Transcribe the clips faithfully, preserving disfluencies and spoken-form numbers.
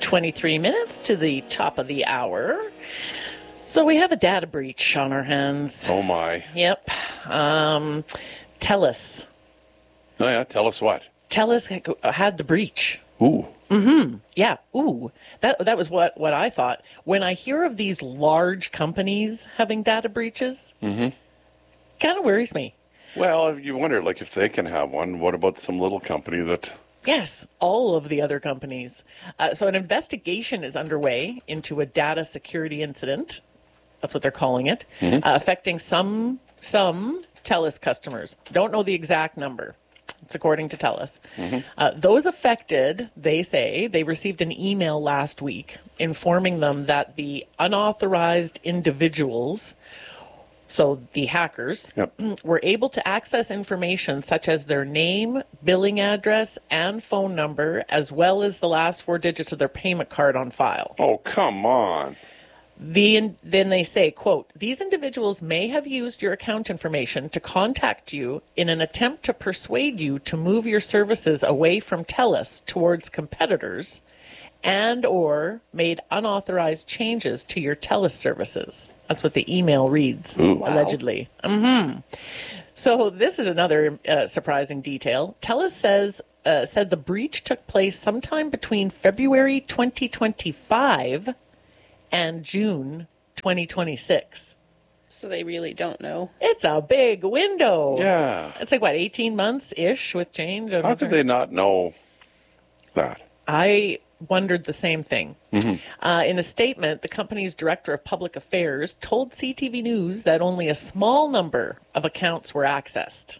twenty-three minutes to the top of the hour. So we have a data breach on our hands. Oh, my. Yep. Um, TELUS. Oh, yeah. Tell us what. TELUS had the breach. Ooh. Mm-hmm. Yeah. Ooh. That that was what, what I thought. When I hear of these large companies having data breaches, mm-hmm. kind of worries me. Well, you wonder, like, if they can have one, what about some little company that... Yes, all of the other companies. Uh, so an investigation is underway into a data security incident. That's what they're calling it, mm-hmm. uh, affecting some some TELUS customers. Don't know the exact number. It's according to TELUS. Mm-hmm. Uh, those affected, they say, they received an email last week informing them that the unauthorized individuals, so the hackers, yep. were able to access information such as their name, billing address, and phone number, as well as the last four digits of their payment card on file. Oh, come on. The, then they say, quote, these individuals may have used your account information to contact you in an attempt to persuade you to move your services away from TELUS towards competitors and or made unauthorized changes to your TELUS services. That's what the email reads, Ooh, allegedly. Wow. Mm-hmm. So this is another uh, surprising detail. TELUS says uh, said the breach took place sometime between February twenty twenty-five and June twenty twenty-six. So they really don't know. It's a big window. Yeah. It's like, what, eighteen months-ish with change? How could they not know that? I wondered the same thing. Mm-hmm. Uh, in a statement, the company's director of public affairs told C T V News that only a small number of accounts were accessed.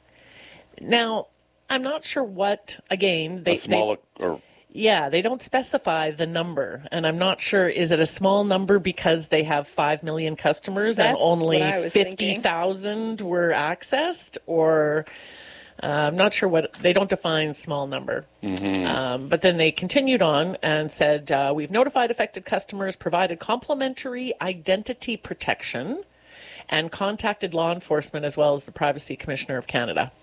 Now, I'm not sure what, again, they... A small... They, or yeah, they don't specify the number, and I'm not sure, is it a small number because they have five million customers That's and only fifty thousand were accessed, or... Uh, I'm not sure what, they don't define small number. Mm-hmm. Um, but then they continued on and said, uh, we've notified affected customers, provided complimentary identity protection, and contacted law enforcement as well as the Privacy Commissioner of Canada.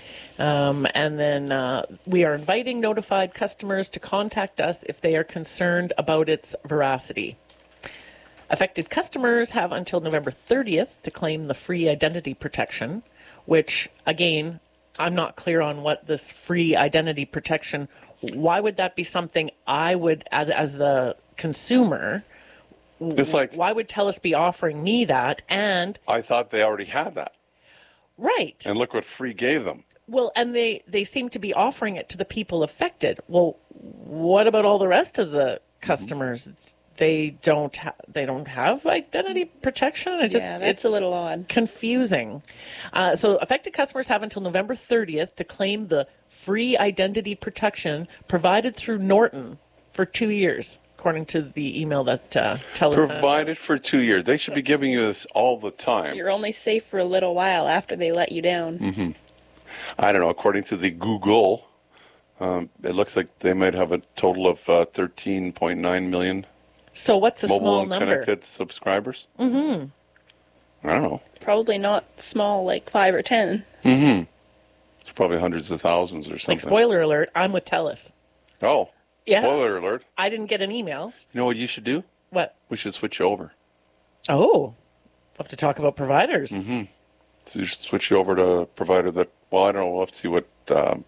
Um, and then uh, we are inviting notified customers to contact us if they are concerned about its veracity. Affected customers have until November thirtieth to claim the free identity protection, which, again, I'm not clear on what this free identity protection, why would that be something I would, as, as the consumer, it's like, why would TELUS be offering me that? And I thought they already had that. Right. And look what free gave them. Well, and they, they seem to be offering it to the people affected. Well, what about all the rest of the customers? Mm-hmm. They don't ha- they don't have identity protection. It just yeah, that's it's a little odd, confusing. Uh, so affected customers have until November thirtieth to claim the free identity protection provided through Norton for two years, according to the email that uh, TELUS provided for two years. They should be giving you this all the time. You're only safe for a little while after they let you down. Mm-hmm. I don't know. According to the Google, um, it looks like they might have a total of uh, thirteen point nine million. So what's a mobile small and number? Connected subscribers? Mm-hmm. I don't know. Probably not small, like five or ten. Mm-hmm. It's probably hundreds of thousands or something. Like, spoiler alert, I'm with TELUS. Oh, yeah. Spoiler alert. I didn't get an email. You know what you should do? What? We should switch you over. Oh, we'll have to talk about providers. Mm-hmm. So you should switch you over to a provider that, well, I don't know. We'll have to see what um,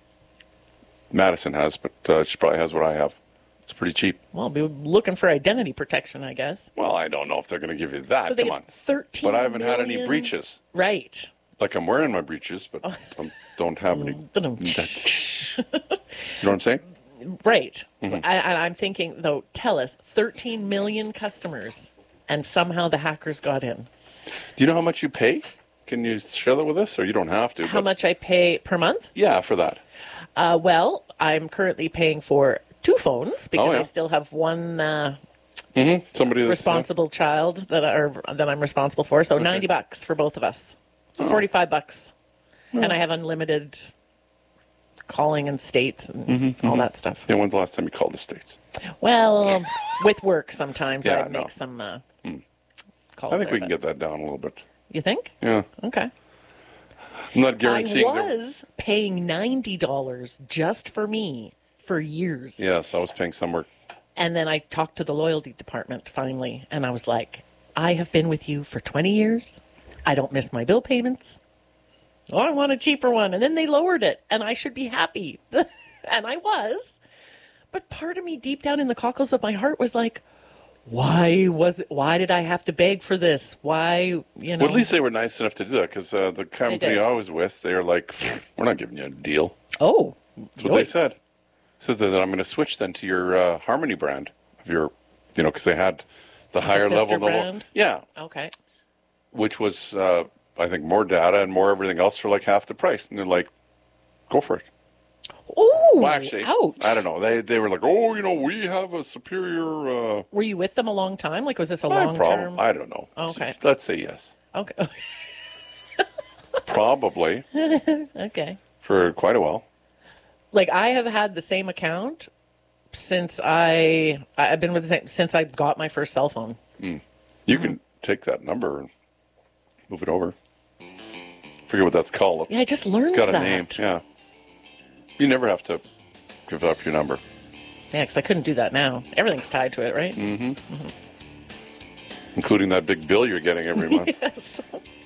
Madison has, but uh, she probably has what I have. It's pretty cheap. Well, I'll be looking for identity protection, I guess. Well, I don't know if they're going to give you that. So they Come on. thirteen But I haven't million... had any breaches. Right. Like, I'm wearing my breeches, but Oh. don't, don't have any. You know what I'm saying? Right. Mm-hmm. I, and I'm thinking, though, TELUS, thirteen million customers, and somehow the hackers got in. Do you know how much you pay? Can you share that with us, or you don't have to? How but... much I pay per month? Yeah, for that. Uh, well, I'm currently paying for two phones because oh, yeah. I still have one uh, mm-hmm. Somebody that's, responsible yeah. child that are that I'm responsible for. So okay. ninety bucks for both of us. So oh. forty-five bucks, oh. and I have unlimited calling in states and mm-hmm, all mm-hmm. that stuff. Yeah, when's the last time you called the states? Well, with work sometimes yeah, I no. make some uh, mm. calls. I think there, we can get that down a little bit. You think? Yeah. Okay. I'm not guaranteeing. I was that... paying ninety dollars just for me for years. Yes, I was paying somewhere And then I talked to the loyalty department finally, and I was like, I have been with you for twenty years. I don't miss my bill payments. Oh, I want a cheaper one. And then they lowered it, and I should be happy. And I was. But part of me deep down in the cockles of my heart was like, why was it, why did I have to beg for this? Why, you know? Well, at least they were nice enough to do that, because uh, the company did. I was with, they were like, we're not giving you a deal. Oh, That's what they said. So then I'm going to switch then to your uh, Harmony brand of your, you know, because they had the higher sister level. brand? Yeah. Okay. Which was, uh, I think, more data and more everything else for like half the price. And they're like, go for it. Oh, Well, actually, ouch. I don't know. They they were like, oh, you know, we have a superior. Uh, Were you with them a long time? Like, was this a I long prob- term? I don't know. Okay. Let's say yes. Okay. Probably Okay. for quite a while. Like, I have had the same account since I I've been with the same since I got my first cell phone. You Mm-hmm. can take that number and move it over. Forget what that's called. Yeah, I just learned It's got a that. name. Yeah. You never have to give up your number. Yeah, because I couldn't do that now. Everything's tied to it, right? Including that big bill you're getting every month. Yes.